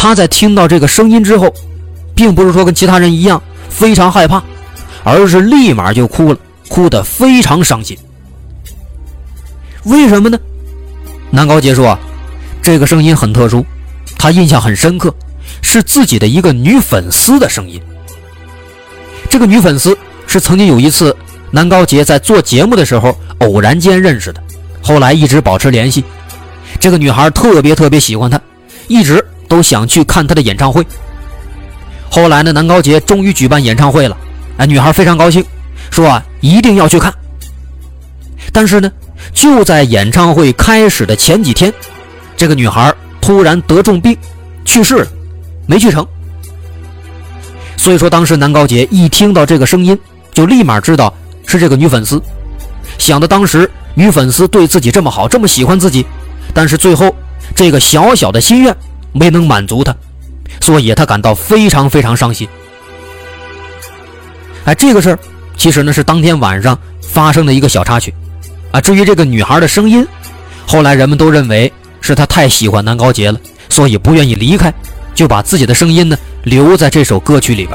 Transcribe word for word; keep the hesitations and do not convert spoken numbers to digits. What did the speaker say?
他在听到这个声音之后，并不是说跟其他人一样非常害怕，而是立马就哭了，哭得非常伤心。为什么呢？南高杰说啊，这个声音很特殊，他印象很深刻，是自己的一个女粉丝的声音。这个女粉丝是曾经有一次南高杰在做节目的时候偶然间认识的，后来一直保持联系。这个女孩特别特别喜欢他，一直都想去看他的演唱会。后来呢，南高杰终于举办演唱会了，哎，女孩非常高兴，说啊一定要去看。但是呢，就在演唱会开始的前几天，这个女孩突然得重病去世了，没去成。所以说当时南高杰一听到这个声音，就立马知道是这个女粉丝，想到当时女粉丝对自己这么好，这么喜欢自己，但是最后这个小小的心愿没能满足他，所以他感到非常非常伤心。哎，这个事儿其实呢是当天晚上发生的一个小插曲啊。至于这个女孩的声音，后来人们都认为是她太喜欢南高杰了，所以不愿意离开，就把自己的声音呢留在这首歌曲里边。